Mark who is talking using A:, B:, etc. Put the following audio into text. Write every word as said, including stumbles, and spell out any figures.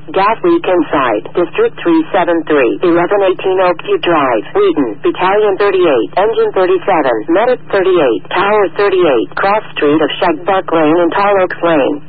A: gas leak inside. District three seven three, eleven eighteen Oakview Drive, Wheaton, Battalion thirty-eight, Engine thirty-seven, Medic thirty-eight, Tower thirty-eight, Cross Street of Shagbuck Lane and Tall Oaks Lane.